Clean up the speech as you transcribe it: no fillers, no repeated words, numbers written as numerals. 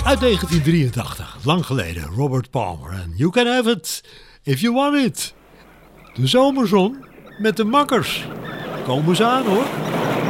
Uit 1983, lang geleden, Robert Palmer. En You Can Have It, If You Want It. De zomerzon met de makkers. Komen ze aan hoor.